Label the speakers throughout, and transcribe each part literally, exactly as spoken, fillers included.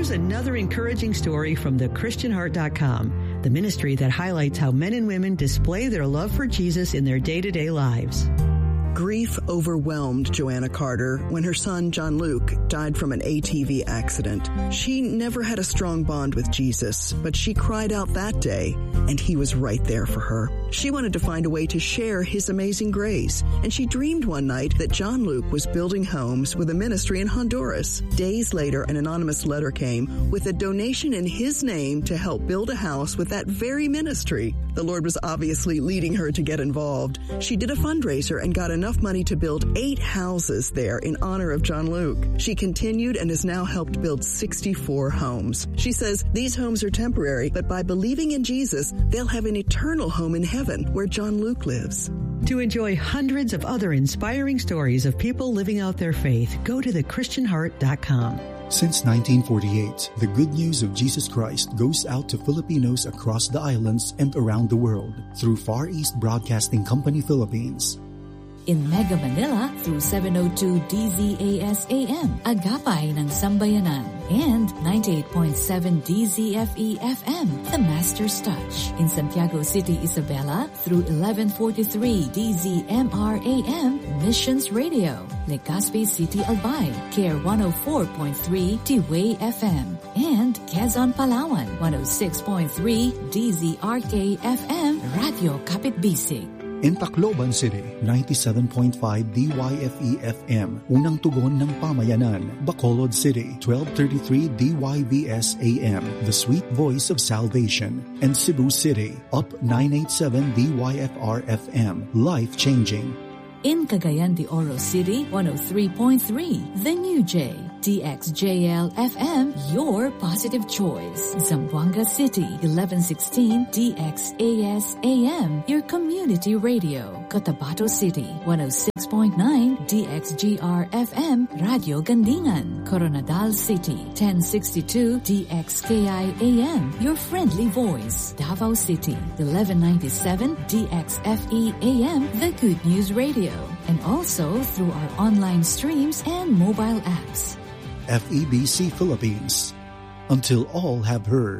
Speaker 1: Here's another encouraging story from the Christian Heart dot com, the ministry that highlights how men and women display their love for Jesus in their day-to-day lives.
Speaker 2: Grief overwhelmed Joanna Carter when her son, John Luke, died from an A T V accident. She never had a strong bond with Jesus, but she cried out that day, and he was right there for her. She wanted to find a way to share his amazing grace, and she dreamed one night that John Luke was building homes with a ministry in Honduras. Days later, an anonymous letter came with a donation in his name to help build a house with that very ministry. The Lord was obviously leading her to get involved. She did a fundraiser and got enough money to build eight houses there in honor of John Luke. She continued and has now helped build sixty-four homes. She says these homes are temporary, but by believing in Jesus, they'll have an eternal home in heaven where John Luke lives.
Speaker 1: To enjoy hundreds of other inspiring stories of people living out their faith, go to the Christian Heart dot com.
Speaker 3: Since nineteen forty-eight, the good news of Jesus Christ goes out to Filipinos across the islands and around the world through Far East Broadcasting Company Philippines.
Speaker 4: In Mega Manila through seven oh two D Z A S A M, Agapay ng Sambayanan, and ninety-eight point seven D Z F E F M, The Master's Touch. In Santiago City, Isabela through eleven forty-three D Z M R A M, Missions Radio. Legazpi City, Albay, Care one oh four point three T-Way F M, and Quezon, Palawan, one oh six point three D Z R K F M, Radio Kapitbisig.
Speaker 3: In Tacloban City, ninety-seven point five D Y F E F M, Unang Tugon ng Pamayanan. Bacolod City, twelve thirty-three D Y V S A M, The Sweet Voice of Salvation. And Cebu City, Up nine eighty-seven D Y F R F M, Life Changing.
Speaker 4: In Cagayan de Oro City, one oh three point three, The New J, D X J L F M, your positive choice. Zamboanga City, eleven sixteen D X A S A M, your community radio. Cotabato City, one oh six point nine D X G R F M, Radio Gandingan. Coronadal City, ten sixty-two D X K I A M, your friendly voice. Davao City, eleven ninety-seven D X F E A M, the Good News Radio. And also through our online streams and mobile apps.
Speaker 3: F E B C Philippines, until all have heard.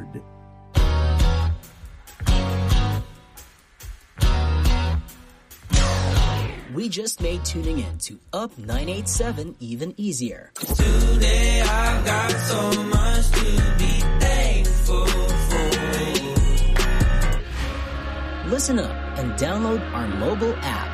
Speaker 5: We just made tuning in to Up nine eighty-seven even easier.
Speaker 6: Today I've got so much to be thankful for.
Speaker 5: Listen up and download our mobile app.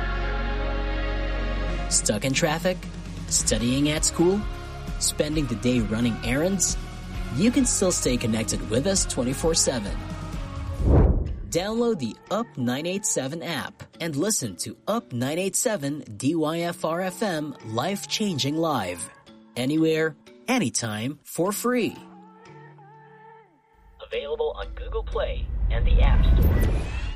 Speaker 5: Stuck in traffic? Studying at school? Spending the day running errands? You can still stay connected with us twenty-four seven. Download the Up nine eighty-seven app and listen to Up nine eighty-seven D Y F R F M Life-Changing Live. Anywhere, anytime, for free. Available on Google Play and the App Store.